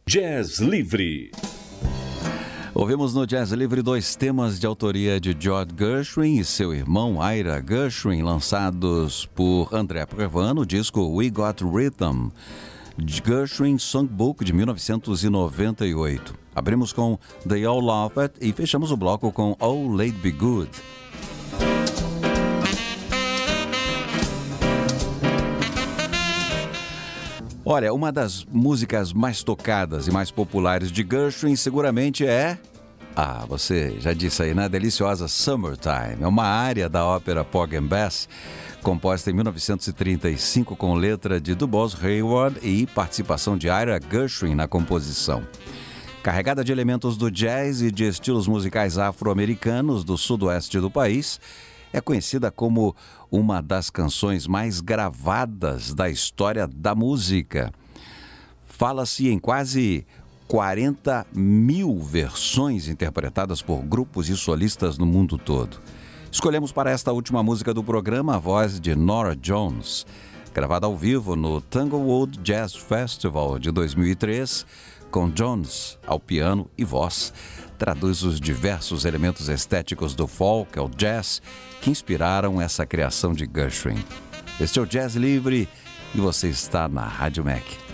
Jazz Livre. Ouvimos no Jazz Livre 2 temas de autoria de George Gershwin e seu irmão Ira Gershwin, lançados por André Previn no disco We Got Rhythm, Gershwin Songbook de 1998. Abrimos com They All Love It e fechamos o bloco com Oh Late Be Good. Olha, uma das músicas mais tocadas e mais populares de Gershwin seguramente é... você já disse aí, né? Deliciosa Summertime. É uma área da ópera Porgy and Bess, composta em 1935 com letra de DuBois Hayward e participação de Ira Gershwin na composição. Carregada de elementos do jazz e de estilos musicais afro-americanos do sudoeste do país, é conhecida como uma das canções mais gravadas da história da música. Fala-se em quase 40 mil versões interpretadas por grupos e solistas no mundo todo. Escolhemos para esta última música do programa a voz de Norah Jones, gravada ao vivo no Tanglewood Jazz Festival de 2003, com Jones ao piano e voz. Traduz os diversos elementos estéticos do folk ao jazz que inspiraram essa criação de Gershwin. Este é o Jazz Livre e você está na Rádio Mac.